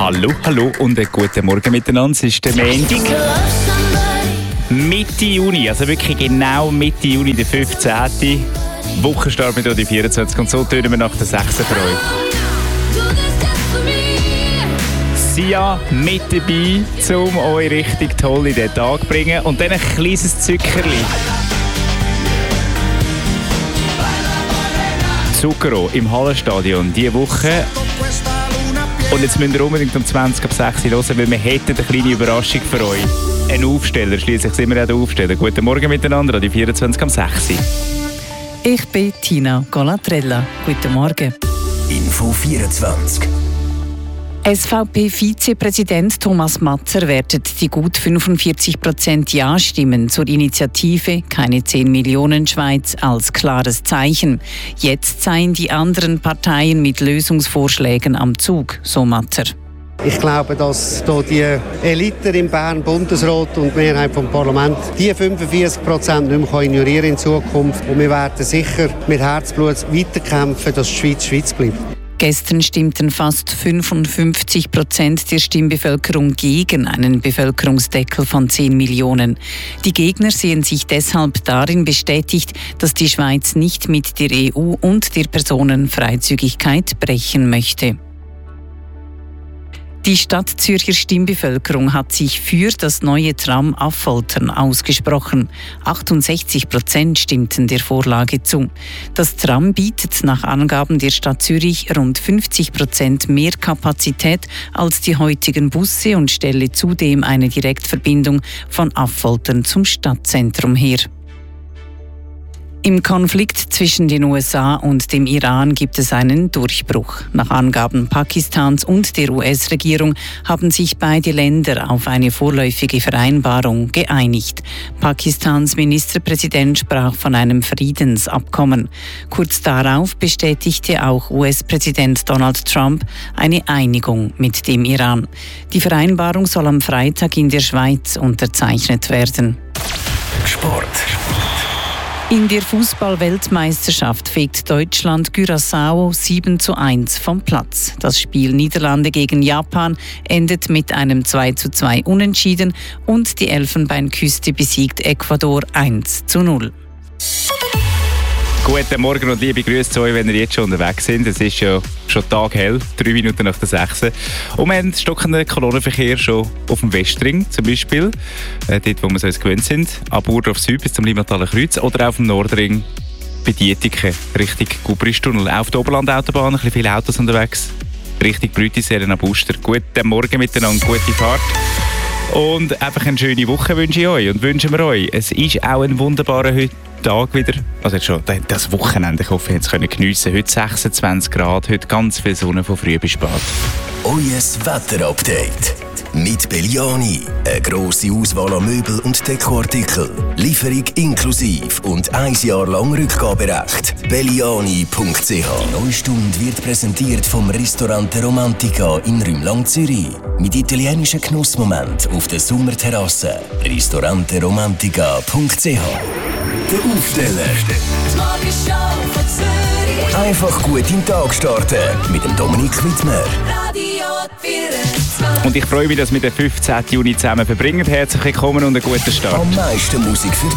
Hallo und einen guten Morgen miteinander. Es ist der Montag. Mitte Juni, also wirklich genau Mitte Juni, der 15. Wochenstart mit die 24 und so tönen wir nach der 6. für euch. Sia mit dabei, um euch richtig toll in den Tag zu bringen. Und dann ein kleines Zuckerli. Zucchero im Hallenstadion diese Woche. Und jetzt müsst ihr unbedingt um 20 ab 6 Uhr hören, weil wir hätten eine kleine Überraschung für euch. Ein Aufsteller, schliesslich sind wir ja der Aufsteller. Guten Morgen miteinander, an die 24 am 6 Uhr. Ich bin Tina Golatrella. Guten Morgen. Info 24. SVP-Vizepräsident Thomas Matzer wertet die gut 45% Ja-Stimmen zur Initiative «Keine 10 Millionen Schweiz» als klares Zeichen. Jetzt seien die anderen Parteien mit Lösungsvorschlägen am Zug, so Matzer. Ich glaube, dass hier die Elite im Bern, Bundesrat und die Mehrheit vom Parlament die 45% nicht mehr ignorieren in Zukunft. Und wir werden sicher mit Herzblut weiterkämpfen, dass die Schweiz Schweiz bleibt. Gestern stimmten fast 55% der Stimmbevölkerung gegen einen Bevölkerungsdeckel von 10 Millionen. Die Gegner sehen sich deshalb darin bestätigt, dass die Schweiz nicht mit der EU und der Personenfreizügigkeit brechen möchte. Die Stadt-Zürcher Stimmbevölkerung hat sich für das neue Tram Affoltern ausgesprochen. 68% stimmten der Vorlage zu. Das Tram bietet nach Angaben der Stadt Zürich rund 50% mehr Kapazität als die heutigen Busse und stelle zudem eine Direktverbindung von Affoltern zum Stadtzentrum her. Im Konflikt zwischen den USA und dem Iran gibt es einen Durchbruch. Nach Angaben Pakistans und der US-Regierung haben sich beide Länder auf eine vorläufige Vereinbarung geeinigt. Pakistans Ministerpräsident sprach von einem Friedensabkommen. Kurz darauf bestätigte auch US-Präsident Donald Trump eine Einigung mit dem Iran. Die Vereinbarung soll am Freitag in der Schweiz unterzeichnet werden. Sport. In der Fußball-Weltmeisterschaft fegt Deutschland Curaçao 7:1 vom Platz. Das Spiel Niederlande gegen Japan endet mit einem 2:2 Unentschieden und die Elfenbeinküste besiegt Ecuador 1:0. Guten Morgen und liebe Grüße zu euch, wenn ihr jetzt schon unterwegs seid. Es ist ja schon taghell, 3 Minuten nach der 6. Und wir haben stockenden Kolonnenverkehr schon auf dem Westring zum Beispiel, dort wo wir uns gewöhnt sind, ab Urdorf Süd bis zum Limataler Kreuz oder auf dem Nordring bei Dietiken, Richtung Gubristunnel. Auf der Oberlandautobahn ein bisschen viele Autos unterwegs, Richtung Brütisellen ab Uster. Guten Morgen miteinander, gute Fahrt. Und einfach eine schöne Woche wünsche ich euch und wünschen wir euch. Es ist auch ein wunderbarer Tag wieder. Also jetzt schon das Wochenende, ich hoffe, ihr könnt es geniessen. Heute 26 Grad, heute ganz viel Sonne von früh bis spät. Euer Wetterupdate. Mit Belliani. Eine grosse Auswahl an Möbel und Dekoartikel. Lieferung inklusiv und 1 Jahr lang Rückgaberecht. Belliani.ch. Die neue Stunde wird präsentiert vom Ristorante Romantica in Rümlang, Zürich. Mit italienischen Genussmoment auf der Sommerterrasse. Ristoranteromantica.ch. Der Aufsteller. Einfach gut in den Tag starten mit dem Dominik Wittmer. Und ich freue mich, dass wir den 15. Juni zusammen verbringen. Herzlich willkommen und einen guten Start. Am meisten Musik für